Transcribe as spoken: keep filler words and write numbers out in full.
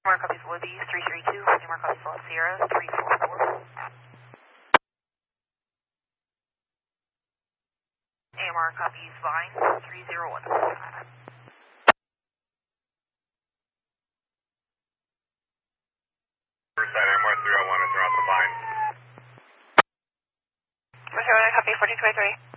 AMR copies Woody, three three two. AMR copies Los Sierra, three four four. AMR copies Vine, three zero one. Riverside, AMR three oh one is around the Vine. Riverside, copy forty twenty-three.